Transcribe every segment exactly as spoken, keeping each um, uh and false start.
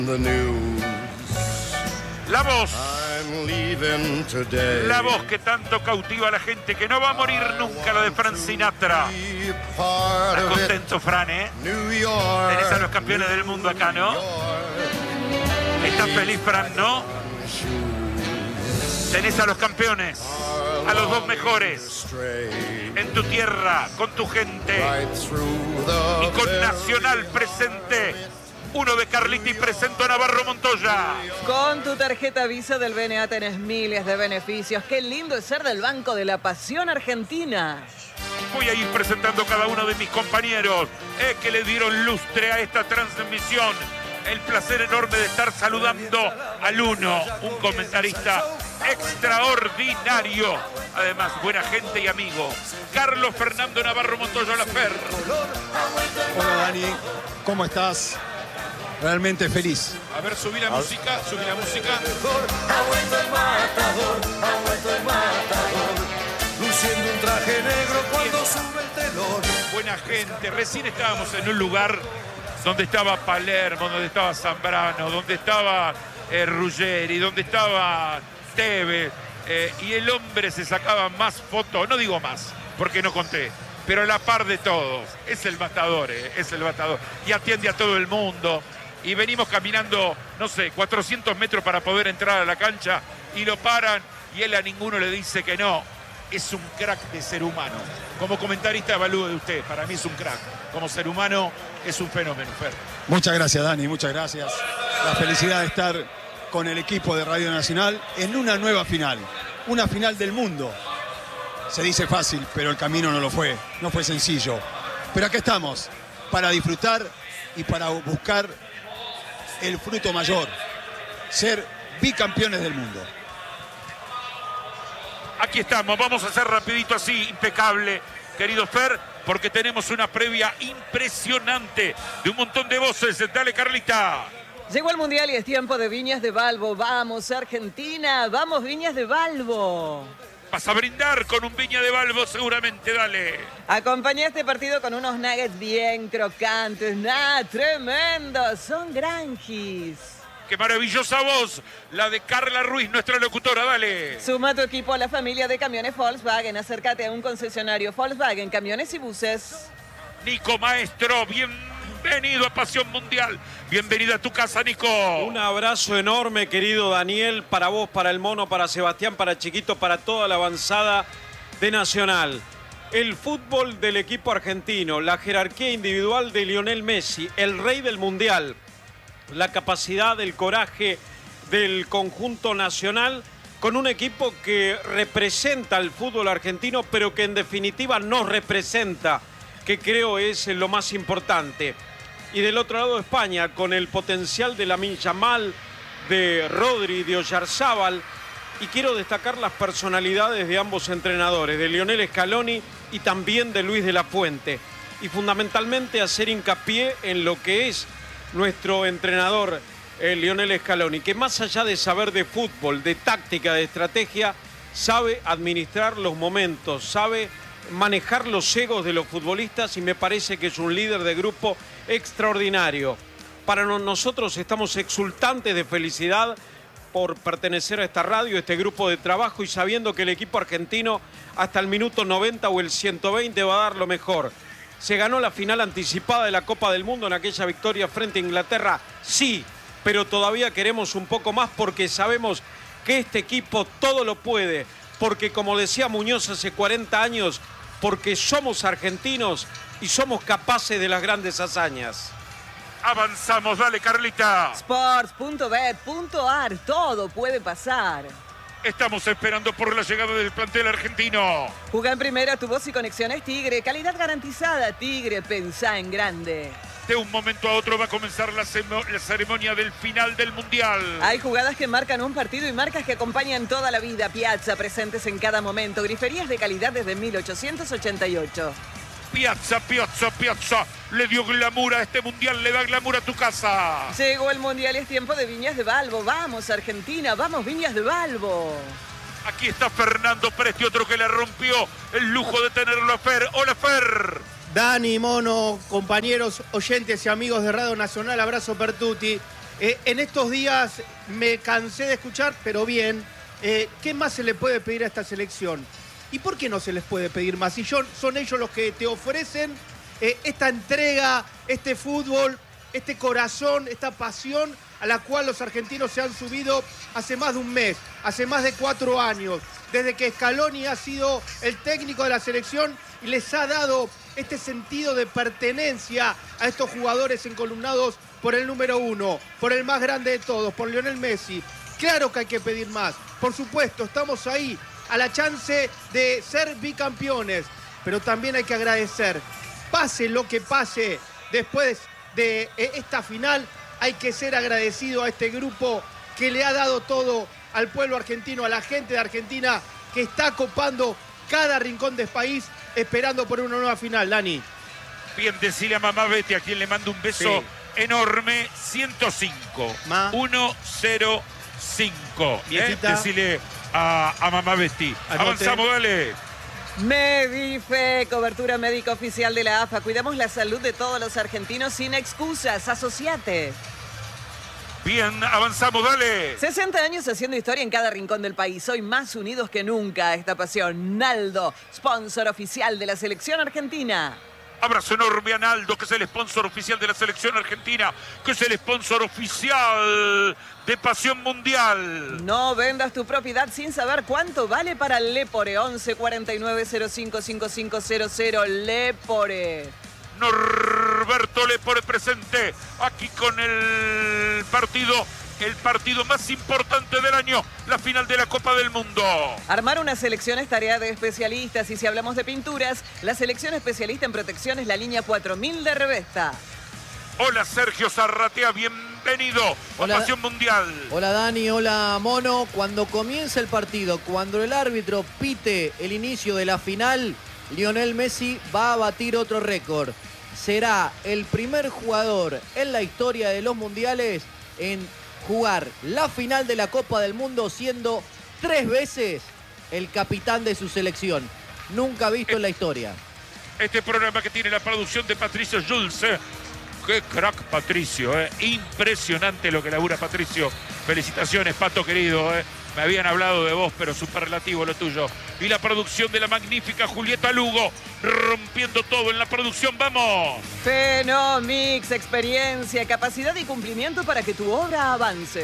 La voz, la voz que tanto cautiva a la gente, que no va a morir nunca, la de Frank Sinatra. ¿Estás contento, Fran, eh? Tenés a los campeones del mundo acá, ¿no? ¿Estás feliz, Fran, no? Tenés a los campeones, a los dos mejores, en tu tierra, con tu gente y con Nacional presente. Uno de Carliti presento a Navarro Montoya. Con tu tarjeta Visa del B N A tenés miles de beneficios. Qué lindo es ser del Banco de la Pasión Argentina. Voy a ir presentando a cada uno de mis compañeros eh, que le dieron lustre a esta transmisión. El placer enorme de estar saludando al uno, un comentarista extraordinario. Además, buena gente y amigo. Carlos Fernando Navarro Montoya Lafer. Hola, Dani. ¿Cómo estás? Realmente feliz. A ver, subí la música, subí la música. Ha vuelto el matador, ha vuelto el matador, luciendo un traje negro cuando sube el telón. Buena gente. Recién estábamos en un lugar donde estaba Palermo, donde estaba Zambrano, donde estaba eh, Ruggeri, donde estaba Tevez, eh, y el hombre se sacaba más fotos, no digo más, porque no conté, pero a la par de todos. Es el matador, eh, es el matador. Y atiende a todo el mundo. Y venimos caminando, no sé, cuatrocientos metros para poder entrar a la cancha y lo paran y él a ninguno le dice que no. Es un crack de ser humano. Como comentarista evalúo de usted, para mí es un crack. Como ser humano es un fenómeno, Fer. Muchas gracias, Dani, muchas gracias. La felicidad de estar con el equipo de Radio Nacional en una nueva final. Una final del mundo. Se dice fácil, pero el camino no lo fue. No fue sencillo. Pero aquí estamos, para disfrutar y para buscar el fruto mayor, ser bicampeones del mundo. Aquí estamos, vamos a hacer rapidito así, impecable, querido Fer, porque tenemos una previa impresionante de un montón de voces. Dale, Carlita. Llegó el Mundial y es tiempo de Viñas de Balbo. Vamos, Argentina, vamos, Viñas de Balbo. Vas a brindar con un Viña de Balbo seguramente, dale. Acompañé este partido con unos nuggets bien crocantes, nada, tremendos, son granjis. Qué maravillosa voz, la de Carla Ruiz, nuestra locutora, dale. Suma tu equipo a la familia de camiones Volkswagen, acércate a un concesionario Volkswagen, camiones y buses. Nico Maestro, bienvenido a Pasión Mundial, bienvenido a tu casa, Nico. Un abrazo enorme, querido Daniel, para vos, para el Mono, para Sebastián, para Chiquito, para toda la avanzada de Nacional. El fútbol del equipo argentino, la jerarquía individual de Lionel Messi, el rey del Mundial, la capacidad, el coraje del conjunto nacional, con un equipo que representa al fútbol argentino, pero que en definitiva nos representa, que creo es lo más importante. Y del otro lado España, con el potencial de Lamine Yamal, de Rodri, de Oyarzábal, y quiero destacar las personalidades de ambos entrenadores, de Lionel Scaloni y también de Luis de la Fuente, y fundamentalmente hacer hincapié en lo que es nuestro entrenador eh, Lionel Scaloni, que más allá de saber de fútbol, de táctica, de estrategia, sabe administrar los momentos, sabe manejar los egos de los futbolistas, y me parece que es un líder de grupo extraordinario. Para nosotros estamos exultantes de felicidad por pertenecer a esta radio, a este grupo de trabajo, y sabiendo que el equipo argentino hasta el minuto noventa o el ciento veinte va a dar lo mejor. ¿Se ganó la final anticipada de la Copa del Mundo en aquella victoria frente a Inglaterra? Sí, pero todavía queremos un poco más, porque sabemos que este equipo todo lo puede, porque como decía Muñoz hace cuarenta años, porque somos argentinos y somos capaces de las grandes hazañas. Avanzamos, dale, Carlita. Sports punto bet punto ar, todo puede pasar. Estamos esperando por la llegada del plantel argentino. Juega en primera, tu voz y conexiones Tigre, calidad garantizada. Tigre, pensá en grande. De un momento a otro va a comenzar la, la ceremonia del final del Mundial. Hay jugadas que marcan un partido y marcas que acompañan toda la vida. Piazza, presentes en cada momento. Griferías de calidad desde mil ochocientos ochenta y ocho. Piazza, Piazza, Piazza. Le dio glamour a este Mundial, le da glamour a tu casa. Llegó el Mundial y es tiempo de Viñas de Balbo. Vamos, Argentina, vamos, Viñas de Balbo. Aquí está Fernando Presti, otro que le rompió el lujo de tenerlo a Fer. Hola, Fer. Dani, Mono, compañeros, oyentes y amigos de Radio Nacional, abrazo per tutti. Eh, en estos días me cansé de escuchar, pero bien, eh, ¿qué más se le puede pedir a esta selección? ¿Y por qué no se les puede pedir más? Si yo, son ellos los que te ofrecen eh, esta entrega, este fútbol, este corazón, esta pasión a la cual los argentinos se han subido hace más de un mes, hace más de cuatro años, desde que Scaloni ha sido el técnico de la selección y les ha dado este sentido de pertenencia a estos jugadores encolumnados por el número uno, por el más grande de todos, por Lionel Messi. Claro que hay que pedir más. Por supuesto, estamos ahí a la chance de ser bicampeones, pero también hay que agradecer. Pase lo que pase después de esta final, hay que ser agradecido a este grupo que le ha dado todo al pueblo argentino, a la gente de Argentina que está copando cada rincón del país esperando por una nueva final, Dani. Bien, decirle a mamá Betty, a quien le mando un beso sí. enorme, ciento cinco. Ma. ciento cinco. ¿eh? Decirle a, a mamá Betty. Anote. Avanzamos, dale. Medife, cobertura médica oficial de la A F A. Cuidamos la salud de todos los argentinos sin excusas. Asociate. Bien, avanzamos, dale. sesenta años haciendo historia en cada rincón del país. Hoy más unidos que nunca. Esta pasión. Naldo, sponsor oficial de la selección argentina. Abrazo enorme a Naldo, que es el sponsor oficial de la selección argentina, que es el sponsor oficial de Pasión Mundial. No vendas tu propiedad sin saber cuánto vale para Lepore. once cuarenta y nueve cero cinco cinco cinco cero cero. Lepore. Norberto Lepore presente aquí con el partido, el partido más importante del año, la final de la Copa del Mundo. Armar una selección es tarea de especialistas y si hablamos de pinturas, la selección especialista en protección es la línea cuatro mil de Revesta. Hola Sergio Zarratea, bienvenido hola, a Pasión Mundial. Hola Dani, hola Mono. Cuando comience el partido, cuando el árbitro pite el inicio de la final, Lionel Messi va a batir otro récord. Será el primer jugador en la historia de los mundiales en jugar la final de la Copa del Mundo siendo tres veces el capitán de su selección. Nunca visto en la historia. Este programa que tiene la producción de Patricio Jules. Qué crack Patricio, eh. Impresionante lo que labura Patricio. Felicitaciones, Pato querido. Eh. Me habían hablado de vos, pero superlativo lo tuyo. Y la producción de la magnífica Julieta Lugo, rompiendo todo en la producción. ¡Vamos! Fenomix, experiencia, capacidad y cumplimiento para que tu obra avance.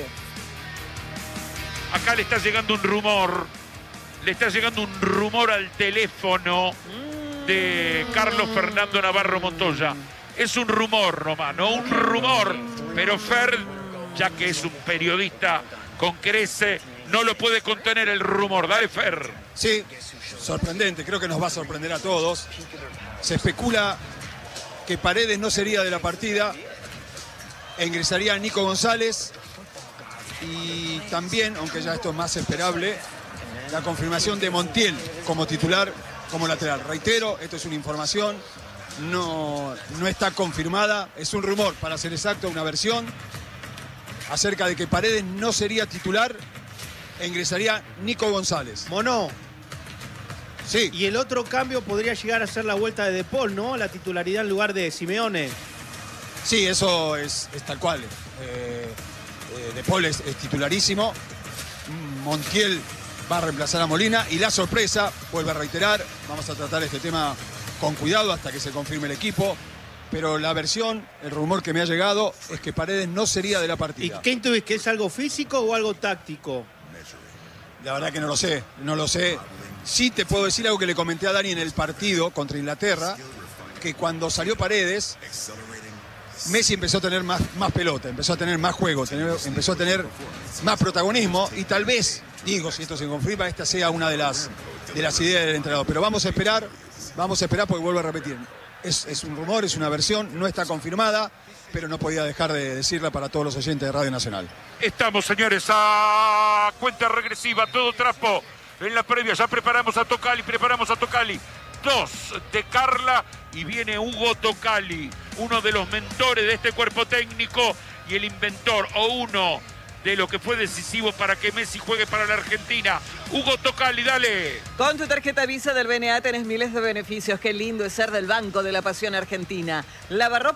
Acá le está llegando un rumor. Le está llegando un rumor al teléfono de Carlos Fernando Navarro Montoya. Es un rumor nomás, no un rumor. Pero Fer, ya que es un periodista con crece, no lo puede contener el rumor. Dale, Fer. Sí, sorprendente. Creo que nos va a sorprender a todos. Se especula que Paredes no sería de la partida. Ingresaría Nico González. Y también, aunque ya esto es más esperable, la confirmación de Montiel como titular, como lateral. Reitero, esto es una información. No, no está confirmada, es un rumor, para ser exacto, una versión acerca de que Paredes no sería titular e ingresaría Nico González. Mono. Sí. Y el otro cambio podría llegar a ser la vuelta de De Paul, ¿no? La titularidad en lugar de Simeone. Sí, eso es, es tal cual. Eh, eh, De Paul es, es titularísimo. Montiel va a reemplazar a Molina y la sorpresa, vuelvo a reiterar, vamos a tratar este tema con cuidado hasta que se confirme el equipo, pero la versión, el rumor que me ha llegado es que Paredes no sería de la partida. ¿Y qué intuís? ¿Que es algo físico o algo táctico? La verdad que no lo sé, no lo sé. Sí te puedo decir algo que le comenté a Dani en el partido contra Inglaterra, que cuando salió Paredes, Messi empezó a tener más, más pelota, empezó a tener más juego, tener, empezó a tener más protagonismo y tal vez, digo, si esto se confirma, esta sea una de las, de las ideas del entrenador. Pero vamos a esperar. Vamos a esperar porque vuelvo a repetir. Es, es un rumor, es una versión, no está confirmada, pero no podía dejar de decirla para todos los oyentes de Radio Nacional. Estamos, señores, a cuenta regresiva, todo trapo en la previa. Ya preparamos a Tocali, preparamos a Tocali. Dos de Carla y viene Hugo Tocali, uno de los mentores de este cuerpo técnico y el inventor o uno de lo que fue decisivo para que Messi juegue para la Argentina. Hugo Tocali, dale. Con tu tarjeta Visa del B N A tenés miles de beneficios. Qué lindo es ser del Banco de la Pasión Argentina. Lavarropa